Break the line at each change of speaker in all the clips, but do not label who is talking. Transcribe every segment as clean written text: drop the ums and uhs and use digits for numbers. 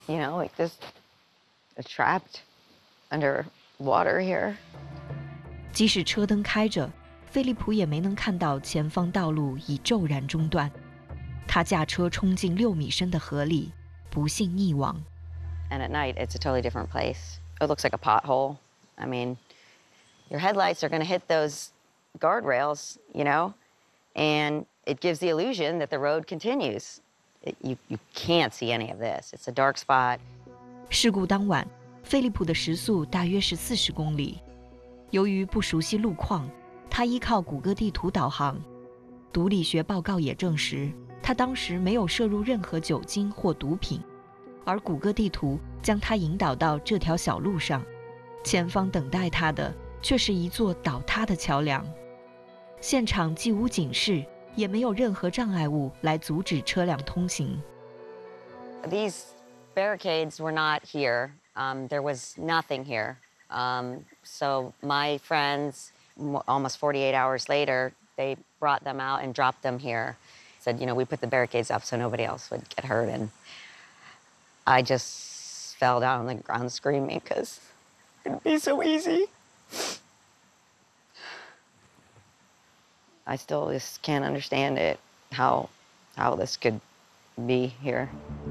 You know, like this, trapped under water here.
即使车灯开着，菲利普也没能看到前方道路已骤然中断。他驾车冲进6米深的河里，不幸溺亡。
And at night, it's a totally different place. It looks like a pothole. I mean, your headlights are going to hit those guardrails, you know, and it gives the illusion that the road continues. You can't see any of this. It's a dark spot.
事故当晚，菲利普的时速大约是40公里。由于不熟悉路况，他依靠谷歌地图导航。毒理学报告也证实，他当时没有摄入任何酒精或毒品，而谷歌地图将他引导到这条小路上，前方等待他的却是一座倒塌的桥梁。现场既无警示，也没有任何障碍物来阻止车辆通行。
These barricades were not here. There was nothing here. So my friends, almost 48 hours later, they brought them out and dropped them here. Said, you know, we put the barricades up so nobody else would get hurt. And I just fell down on the ground screaming because it'd be so easy. I still just can't understand it, how this could be here.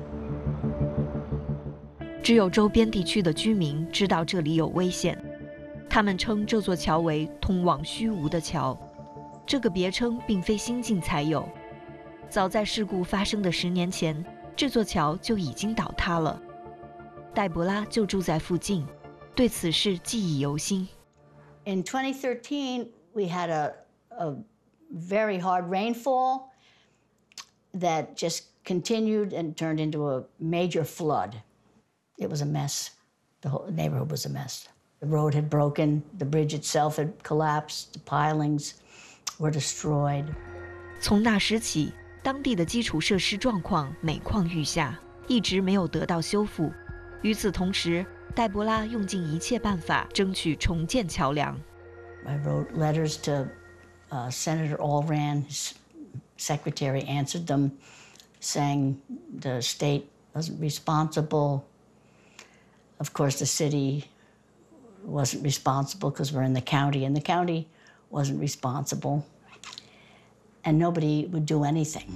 只有周边地区的居民知道这里有危险，他们称这座桥为通往虚无的桥。这个别称并非新近才有，早在事故发生的10年前，这座桥就已经倒塌了。黛博拉就住在附近，对此事记忆犹新。
In 2013, we had a very hard rainfall that just continued and turned into a major flood. It was a mess. The whole neighborhood was a mess. The road had broken, the bridge itself had collapsed, the pilings were destroyed.
从那时起，当地的基础设施状况每况愈下，一直没有得到修复。与此同时，黛博拉用尽一切办法争取重建桥梁。
I wrote letters to Senator Allran. His secretary answered them, saying the state wasn't responsible. Of course, the city wasn't responsible because we're in the county, and the county wasn't responsible. And nobody would do anything.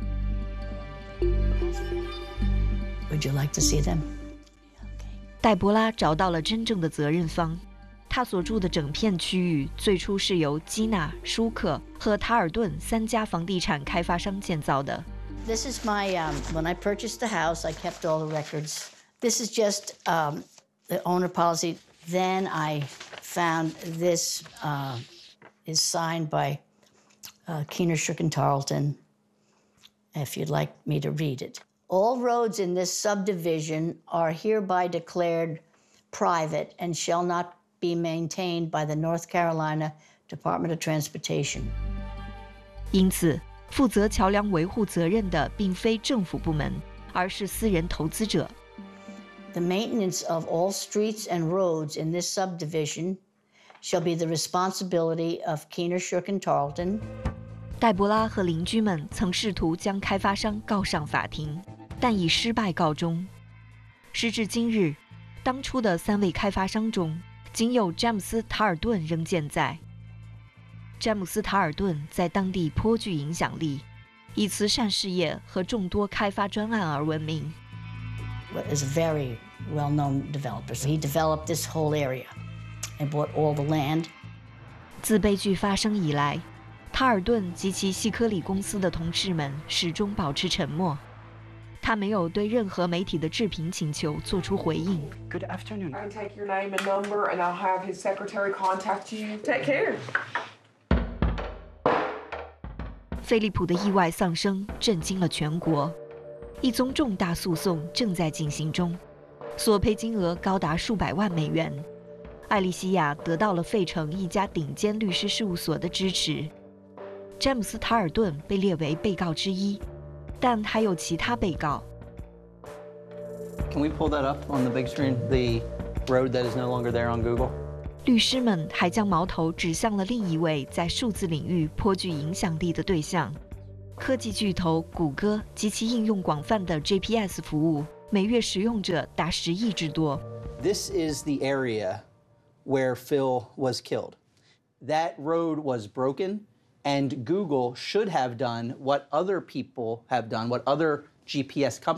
Would you like to see them?
黛博拉找到了真正的责任方。他所住的整片区域最初是由基纳、舒克和塔尔顿3家房地产开发商建造的。
This is my when I purchased the house, I kept all the records. This is just the owner policy. Then I found this is signed by Keener, Shook, and Tarleton. If you'd like me to read it. All roads in this subdivision are hereby declared private and shall not be maintained by the North Carolina Department of Transportation.
因此，负责桥梁维护责任的并非政府部门，而是私人投资者。
The maintenance of all streets and roads in this subdivision shall be the responsibility of Keener, Shook, and Tarleton.
黛博拉和邻居们曾试图将开发商告上法庭，但以失败告终。时至今日，当初的3位开发商中，仅有詹姆斯·塔尔顿仍健在。詹姆斯·塔尔顿在当地颇具影响力，以慈善事业和众多开发专案而闻名。
Is a very well-known developer. So he developed this whole area and bought all the land.
自悲剧发生以来，塔尔顿及其细科里公司的同事们始终保持沉默。他没有对任何媒体的置评请求做出回应。
Good afternoon. I can take your name and number, and I'll have his secretary contact you. Take care.
菲利普的意外丧生震惊了全国。一宗重大诉讼正在进行中，索赔金额高达数百万美元。艾莉西亚得到了费城一家顶尖律师事务所的支持。詹姆斯·塔尔顿被列为被告之一，但还有其他被告。
Can we pull that up on the big screen? The road that is no longer there on Google?
律师们还将矛头指向了另一位在数字领域颇具影响力的对象。科技巨头谷歌及其应用广泛的 GPS 服务每月使用者达10亿之多。
This is the area where Phil was killed. That road was broken, and Google should have done what other people have done, what other GPS companies